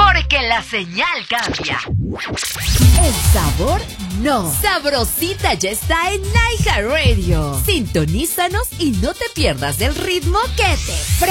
porque la señal cambia. El sabor no. Sabrosita ya está en iHeartRadio. Sintonízanos y no te pierdas del ritmo que te